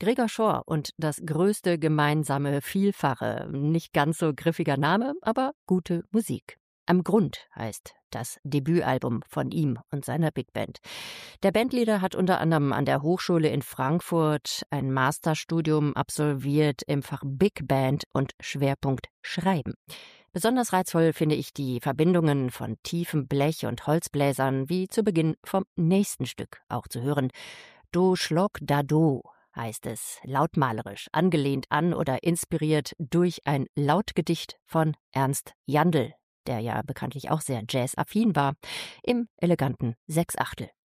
Gregor Schor und das größte gemeinsame Vielfache. Nicht ganz so griffiger Name, aber gute Musik. Am Grund heißt das Debütalbum von ihm und seiner Big Band. Der Bandleader hat unter anderem an der Hochschule in Frankfurt ein Masterstudium absolviert im Fach Big Band und Schwerpunkt Schreiben. Besonders reizvoll finde ich die Verbindungen von tiefem Blech- und Holzbläsern, wie zu Beginn vom nächsten Stück auch zu hören. Do Schlock da Do heißt es, lautmalerisch, angelehnt an oder inspiriert durch ein Lautgedicht von Ernst Jandl, der ja bekanntlich auch sehr jazzaffin war, im eleganten Sechsachtel.